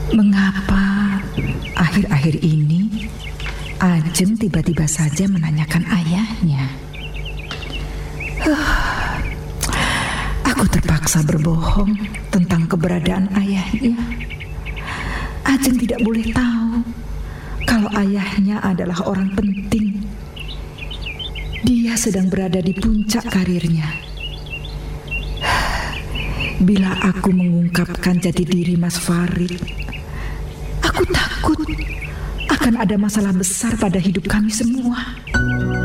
Mengapa akhir-akhir ini Ajeng tiba-tiba saja menanyakan ayahnya? Aku terpaksa berbohong tentang keberadaan ayahnya. Ajeng tidak boleh tahu kalau ayahnya adalah orang penting. Dia sedang berada di puncak karirnya. Bila aku mengungkapkan jati diri Mas Farid, aku takut akan ada masalah besar pada hidup kami semua.